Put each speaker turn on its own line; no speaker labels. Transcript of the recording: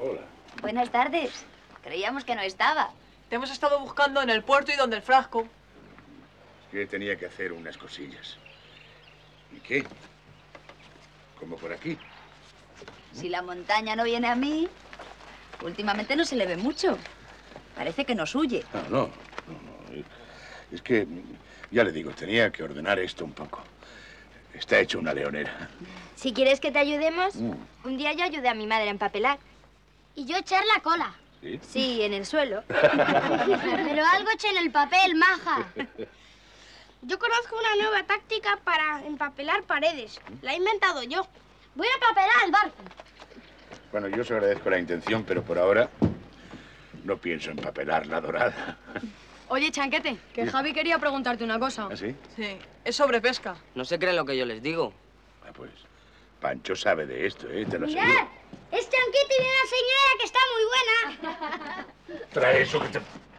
Hola.
Buenas tardes. Creíamos que no estaba.
Te hemos estado buscando en el puerto y donde el frasco.
Es que tenía que hacer unas cosillas. ¿Y qué? ¿Como por aquí?
Si la montaña no viene a mí, últimamente no se le ve mucho. Parece que nos huye.
No. Es que, ya le digo, tenía que ordenar esto un poco. Está hecho una leonera.
Si quieres que te ayudemos, un día yo ayudé a mi madre a empapelar.
Y yo echar la cola.
¿Sí?
Sí, en el suelo. Pero algo eché en el papel, maja. Yo conozco una nueva táctica para empapelar paredes. La he inventado yo.
Voy a empapelar el barco.
Bueno, yo os agradezco la intención, pero por ahora no pienso empapelar la dorada.
Oye, Chanquete, que Javi quería preguntarte una cosa.
¿Ah, sí?
Sí, es sobre pesca.
No se creen lo que yo les digo.
Ah, pues Pancho sabe de esto, te lo aseguro.
Mirad, es Chanquete y una señora que está muy buena.
Trae eso que te...